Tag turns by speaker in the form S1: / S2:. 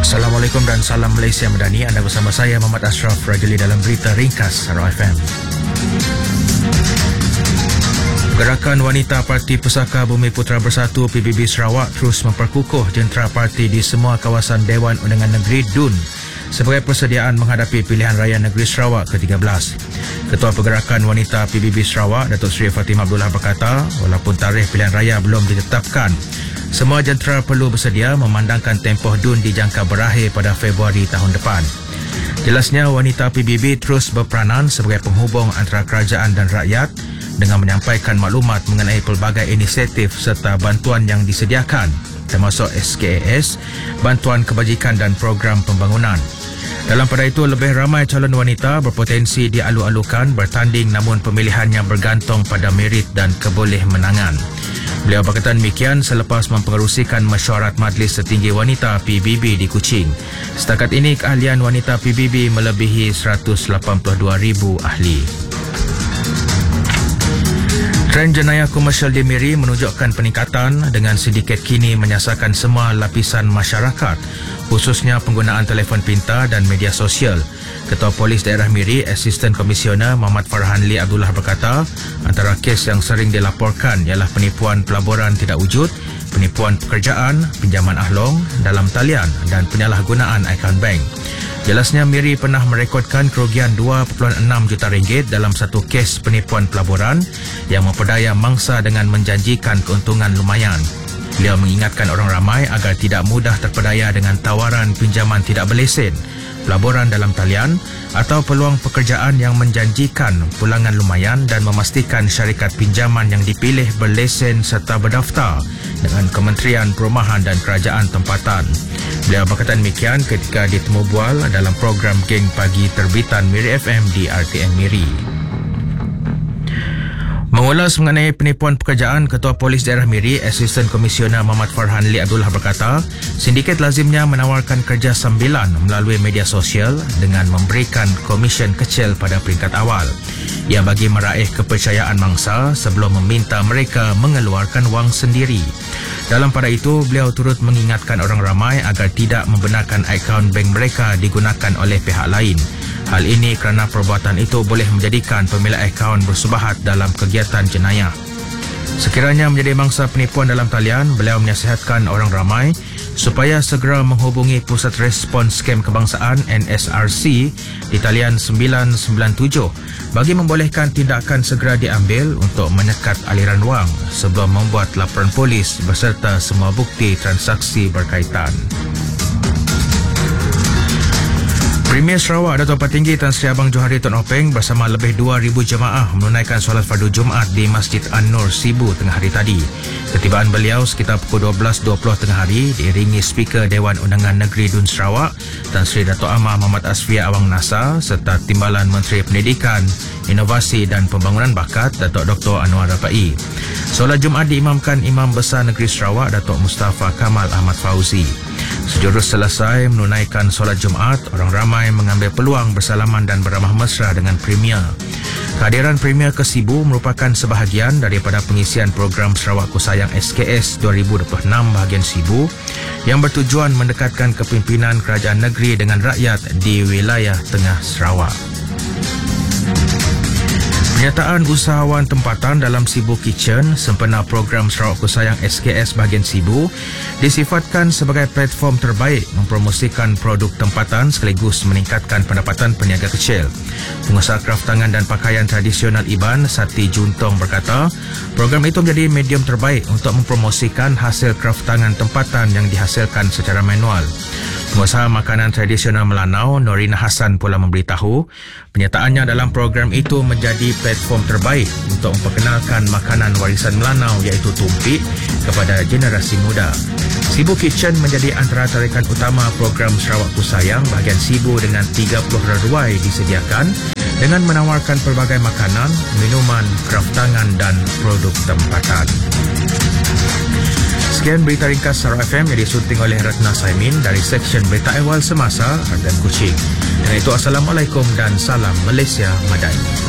S1: Assalamualaikum dan salam Malaysia Madani. Anda bersama saya Muhammad Ashraf Rajali dalam berita ringkas Sarawak FM. Gerakan Wanita Parti Pusaka Bumi Putera Bersatu PBB Sarawak terus memperkukuh jentera parti di semua kawasan Dewan Undangan Negeri DUN sebagai persediaan menghadapi pilihan raya negeri Sarawak ke-13. Ketua Pergerakan Wanita PBB Sarawak, Datuk Seri Fatimah Abdullah berkata, walaupun tarikh pilihan raya belum ditetapkan, semua jentera perlu bersedia memandangkan tempoh DUN dijangka berakhir pada Februari tahun depan. Jelasnya, wanita PBB terus berperanan sebagai penghubung antara kerajaan dan rakyat dengan menyampaikan maklumat mengenai pelbagai inisiatif serta bantuan yang disediakan, termasuk SKAS, bantuan kebajikan dan program pembangunan. Dalam pada itu, lebih ramai calon wanita berpotensi dialu-alukan bertanding, namun pemilihannya bergantung pada merit dan kebolehmenangan. Beliau berkata demikian selepas mempengerusikan mesyuarat Majlis Setinggi Wanita PBB di Kuching. Setakat ini, keahlian wanita PBB melebihi 182,000 ahli. Trend jenayah komersial di Miri menunjukkan peningkatan dengan sindiket kini menyasarkan semua lapisan masyarakat, khususnya penggunaan telefon pintar dan media sosial. Ketua Polis Daerah Miri, Asisten Komisioner Muhammad Farhanli Abdullah berkata, antara kes yang sering dilaporkan ialah penipuan pelaburan tidak wujud, penipuan pekerjaan, pinjaman ahlong dalam talian dan penyalahgunaan akaun bank. Jelasnya, Miri pernah merekodkan kerugian 2.6 juta ringgit dalam satu kes penipuan pelaburan yang memperdaya mangsa dengan menjanjikan keuntungan lumayan. Beliau mengingatkan orang ramai agar tidak mudah terpedaya dengan tawaran pinjaman tidak berlesen, pelaburan dalam talian atau peluang pekerjaan yang menjanjikan pulangan lumayan, dan memastikan syarikat pinjaman yang dipilih berlesen serta berdaftar dengan Kementerian Perumahan dan Kerajaan Tempatan. Beliau berkata demikian ketika ditemu bual dalam program Geng Pagi terbitan Miri FM di RTM Miri. Mengulas mengenai penipuan pekerjaan, Ketua Polis Daerah Miri, Asisten Komisioner Muhammad Farhanli Abdullah berkata, sindiket lazimnya menawarkan kerja sambilan melalui media sosial dengan memberikan komisen kecil pada peringkat awal yang bagi meraih kepercayaan mangsa sebelum meminta mereka mengeluarkan wang sendiri. Dalam pada itu, beliau turut mengingatkan orang ramai agar tidak membenarkan akaun bank mereka digunakan oleh pihak lain. Hal ini kerana perbuatan itu boleh menjadikan pemilik akaun bersubahat dalam kegiatan jenayah. Sekiranya menjadi mangsa penipuan dalam talian, beliau menasihatkan orang ramai supaya segera menghubungi Pusat Respons Skem Kebangsaan NSRC di talian 997 bagi membolehkan tindakan segera diambil untuk menyekat aliran wang sebelum membuat laporan polis beserta semua bukti transaksi berkaitan. Premier Sarawak Dato' Patinggi Tan Sri Abang Johari Tun Openg bersama lebih 2,000 jemaah menunaikan solat fardu Jumaat di Masjid An-Nur Sibu tengah hari tadi. Ketibaan beliau sekitar pukul 12.20 tengah hari diiringi Speaker Dewan Undangan Negeri DUN Sarawak Tan Sri Dato' Amar Muhammad Asfia Awang Nasa serta Timbalan Menteri Pendidikan, Inovasi dan Pembangunan Bakat Datuk Dr. Anwar Rabai. Solat Jumaat diimamkan Imam Besar Negeri Sarawak Datuk Mustafa Kamal Ahmad Fauzi. Sejurus selesai menunaikan solat Jumaat, orang ramai mengambil peluang bersalaman dan beramah mesra dengan Premier. Kehadiran Premier ke Sibu merupakan sebahagian daripada pengisian program Sarawak Ku Sayang SKS 2026 bahagian Sibu yang bertujuan mendekatkan kepimpinan kerajaan negeri dengan rakyat di wilayah tengah Sarawak. Pernyataan usahawan tempatan dalam Sibu Kitchen sempena program Sarawak Ku Sayang SKS bahagian Sibu disifatkan sebagai platform terbaik mempromosikan produk tempatan sekaligus meningkatkan pendapatan peniaga kecil. Pengusaha kraft tangan dan pakaian tradisional Iban, Sati Juntong berkata, program itu menjadi medium terbaik untuk mempromosikan hasil kraft tangan tempatan yang dihasilkan secara manual. Pengusaha makanan tradisional Melanau, Norina Hassan pula memberitahu, penyertaannya dalam program itu menjadi platform terbaik untuk memperkenalkan makanan warisan Melanau iaitu tumpik kepada generasi muda. Sibu Kitchen menjadi antara tarikan utama program Sarawak Ku Sayang bahagian Sibu dengan 30 reduai disediakan dengan menawarkan pelbagai makanan, minuman, kraft tangan dan produk tempatan. Sekian berita ringkas Sarawak FM yang disunting oleh Ratna Saimin dari Seksyen Berita Awal Semasa dan Kuching. Dengan itu, Assalamualaikum dan salam Malaysia Madani.